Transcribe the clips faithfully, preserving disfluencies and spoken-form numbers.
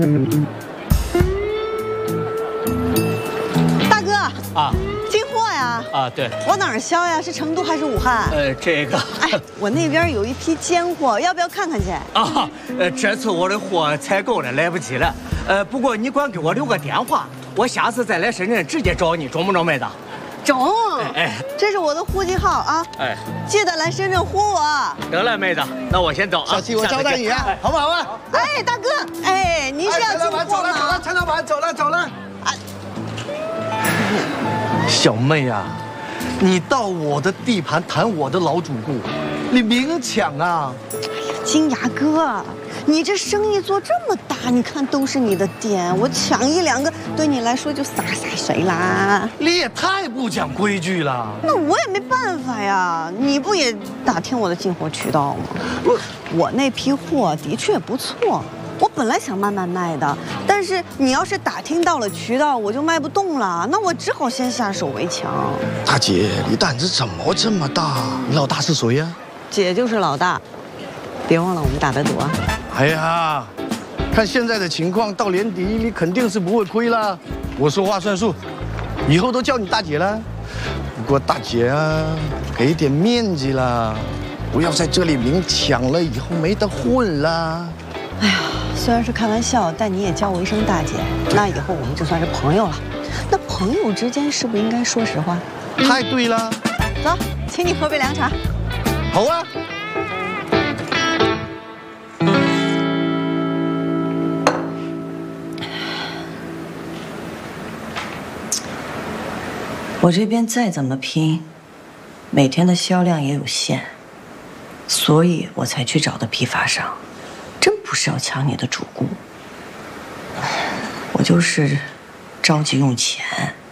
大哥啊， 进货呀？ 啊，对。 往哪儿销呀？是成都还是武汉？ 呃，这个。 哎，我那边有一批尖货，要不要看看去？ 啊，呃，这次我的货采购了，来不及了。呃，不过你管给我留个电话，我下次再来深圳直接找你，中不中，妹子？ 中。 哎， 这是我的户籍号啊。哎，记得来深圳呼我。 得了，妹子，那我先走啊。 小七，我交代你啊，好不好啊？ 哎，大哥，哎，您是要进货吗？ 陈老板，走了走了。啊，小妹啊，你到我的地盘谈我的老主顾，你明抢啊！ 哎呀，金牙哥，你这生意做这么大，你看都是你的店，我抢一两个，对你来说就洒洒水啦。 你也太不讲规矩了。 那我也没办法呀，你不也打听我的进货渠道吗？我我那批货的确不错，我本来想慢慢卖的，但是你要是打听到了渠道，我就卖不动了，那我只好先下手为强。 大姐，你胆子怎么这么大？你老大是谁呀？ 姐就是老大，别忘了我们打的赌啊。 哎呀，看现在的情况，到年底你肯定是不会亏了。我说话算数，以后都叫你大姐了。不过大姐啊，给点面子啦，不要在这里明抢了，以后没得混啦。 哎呀，虽然是开玩笑，但你也叫我一声大姐，那以后我们就算是朋友了。那朋友之间是不是应该说实话？ 太对了。 走，请你喝杯凉茶。 好啊。 我这边再怎么拼，每天的销量也有限，所以我才去找的批发商，真不是要抢你的主顾，我就是着急用钱。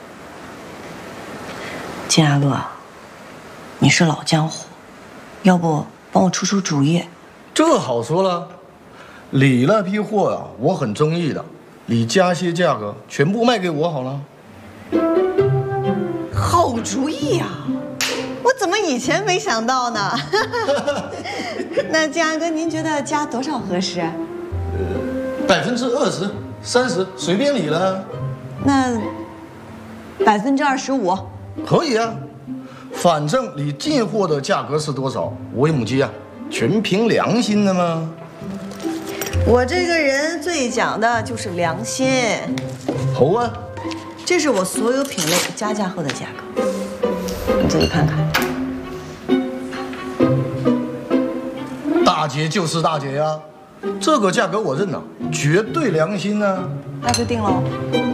金牙哥，你是老江湖，要不帮我出出主意？ 这好说了，你那批货啊，我很中意的，你加些价格，全部卖给我好了。 好主意呀！我怎么以前没想到呢？那金牙哥，您觉得加多少合适？ 百分之二十、三十，随便你了。 那百分之二十五可以啊，反正你进货的价格是多少，我母鸡啊，全凭良心的嘛。 我这个人最讲的就是良心。 好啊。 这是我所有品类加价后的价格，你自己看看。 大姐就是大姐呀，这个价格我认了，绝对良心啊。 那就定喽。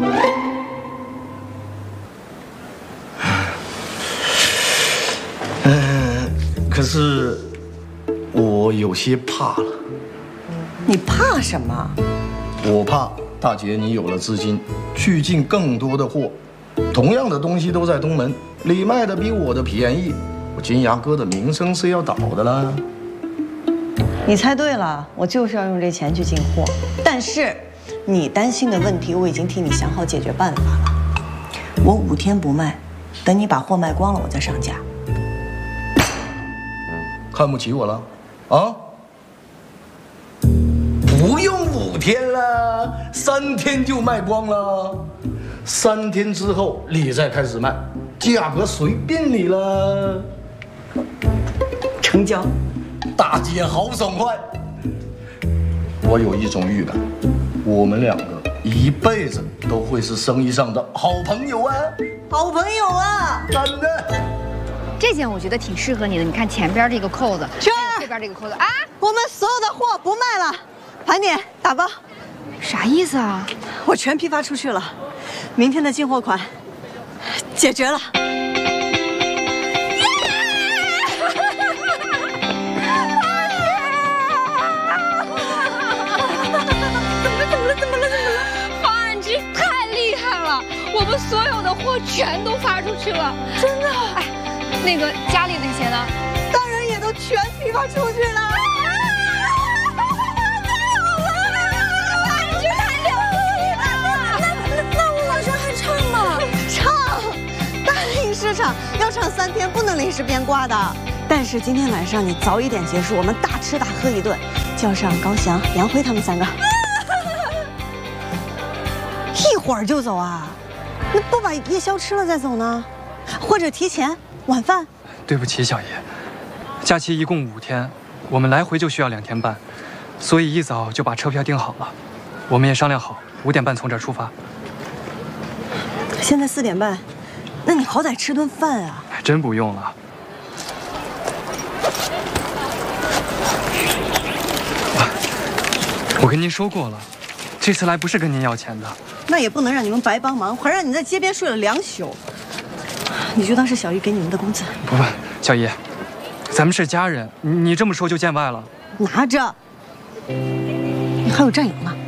嗯，可是我有些怕了。 你怕什么？ 我怕。大姐，你有了资金，去进更多的货，同样的东西都在东门，你卖的比我的便宜，我金牙哥的名声是要倒的啦。 你猜对了，我就是要用这钱去进货。但是，你担心的问题我已经替你想好解决办法了。我五天不卖，等你把货卖光了，我再上架。 看不起我了？啊？不用五天了，三天就卖光了。三天之后你再开始卖，价格随便你了。 成交。 大姐好爽快。我有一种预感，我们两个一辈子都会是生意上的好朋友啊！ 好朋友啊！ 真的。 这件我觉得挺适合你的，你看前边这个扣子， 轩儿，这边这个扣子啊， 我们所有的货不卖了。盘点打包， 啥意思啊？ 我全批发出去了，明天的进货款解决了。 怎么了？怎么了？怎么了？方案之太厉害了，我们所有的货全都发出去了，真的。哎，那个家里那些呢？ 当然也都全批发出去了。市场要唱三天，不能临时变卦的。但是今天晚上你早一点结束，我们大吃大喝一顿，叫上高翔、杨辉他们三个。 会儿就走啊？那不把夜宵吃了再走呢？或者提前晚饭？ 对不起，小爷，假期一共五天，我们来回就需要两天半，所以一早就把车票订好了。我们也商量好，五点半从这儿出发。 现在四点半，那你好歹吃顿饭啊！ 还真不用了。我跟您说过了，这次来不是跟您要钱的。 那也不能让你们白帮忙，还让你在街边睡了两宿。你就当是小姨给你们的工资。 不不，小姨，咱们是家人，你这么说就见外了。 拿着，你还有战友呢。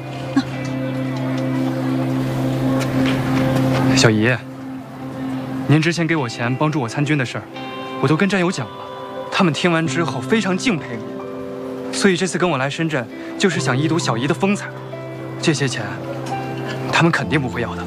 小姨，您之前给我钱帮助我参军的事儿，我都跟战友讲了，他们听完之后非常敬佩我，所以这次跟我来深圳，就是想一睹小姨的风采。这些钱，他们肯定不会要的。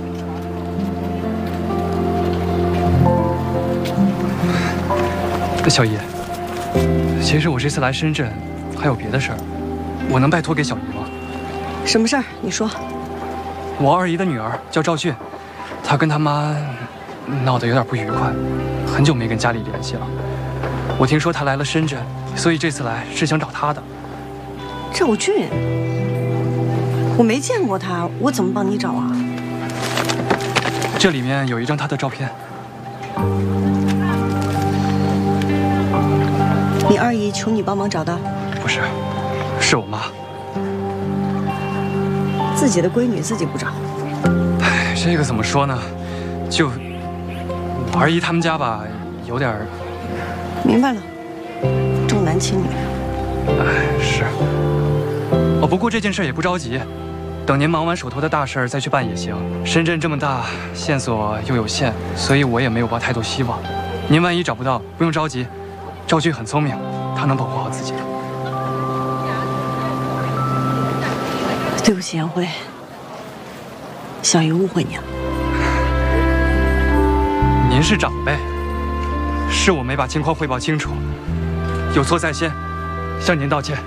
小姨，其实我这次来深圳还有别的事儿，我能拜托给小姨吗？ 什么事儿？你说。 我二姨的女儿叫赵俊。他跟他妈闹得有点不愉快，很久没跟家里联系了。我听说他来了深圳，所以这次来是想找他的。 赵俊，我没见过他，我怎么帮你找啊？ 这里面有一张他的照片。 你二姨求你帮忙找的？ 不是，是我妈。 自己的闺女自己不找。 这个怎么说呢？就我二姨他们家吧，有点…… 明白了，重男轻女。 哎，是。哦，不过这件事也不着急，等您忙完手头的大事再去办也行。深圳这么大，线索又有限，所以我也没有抱太多希望。您万一找不到，不用着急，赵俊很聪明，他能保护好自己的。 对不起，杨辉。小姨误会你了。 您是长辈，是我没把情况汇报清楚，有错在先，向您道歉。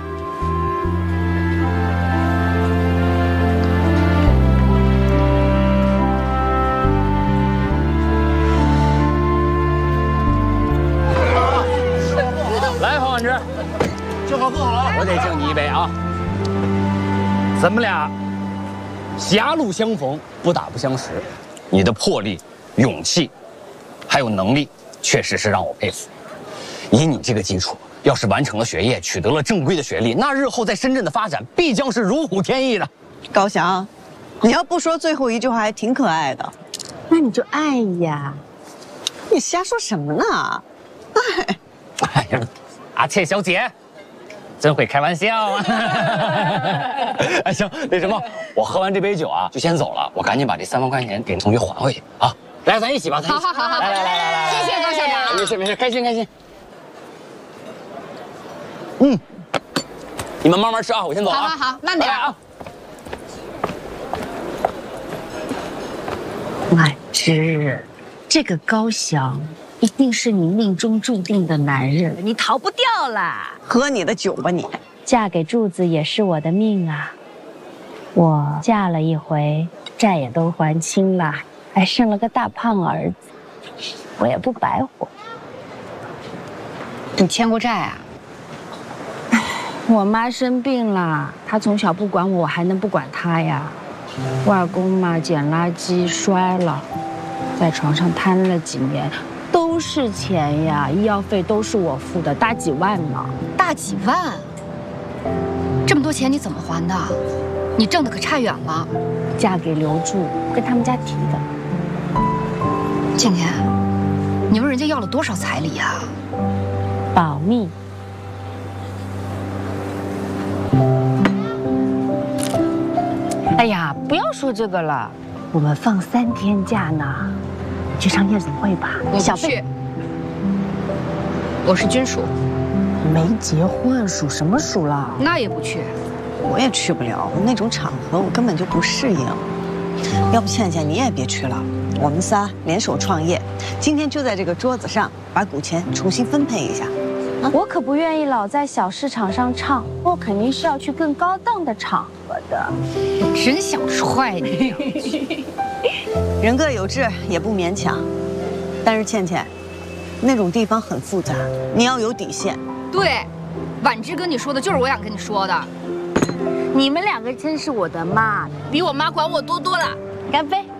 来，黄婉之， 正好不好？ 我得敬你一杯啊！咱们俩狭路相逢，不打不相识。你的魄力、勇气，还有能力，确实是让我佩服。以你这个基础，要是完成了学业，取得了正规的学历，那日后在深圳的发展必将是如虎添翼的。 高翔，你要不说最后一句话还挺可爱的， 那你就爱呀。 你瞎说什么呢？哎， 哎呀，阿倩小姐。真会开玩笑啊！哎，行，那什么，我喝完这杯酒啊，就先走了。我赶紧把这三万块钱给同学还回去啊！来，咱一起吧，咱一起。 好好好好， 来来来来来， 谢谢高校长。 没事没事，开心开心。嗯，你们慢慢吃啊，我先走啊。 好好好，慢点啊。 婉之，这个高翔一定是你命中注定的男人，你逃不掉啦！ 喝你的酒吧你！ 嫁给柱子也是我的命啊！我嫁了一回，债也都还清了，还生了个大胖儿子，我也不白活。 你欠过债啊？ 我妈生病了，她从小不管我，我还能不管她呀？外公嘛，捡垃圾摔了，在床上瘫了几年。都是钱呀，医药费都是我付的，大几万呢。 大几万？这么多钱你怎么还的？你挣的可差远了。 嫁给刘柱，跟他们家提的。 倩倩，你问人家要了多少彩礼啊？ 保密。哎呀，不要说这个了，我们放三天假呢。去上夜总会吧， 小贝。我是军属， 没结婚，属什么属了？ 那也不去。 我也去不了那种场合，我根本就不适应。要不倩倩你也别去了，我们仨联手创业，今天就在这个桌子上把股钱重新分配一下。 我可不愿意老在小市场上唱，我肯定是要去更高档的场合的。 我真想踹你！ 人各有志，也不勉强。但是倩倩，那种地方很复杂，你要有底线。 对，婉芝跟你说的就是我想跟你说的。 你们两个真是我的妈， 比我妈管我多多了。 干杯！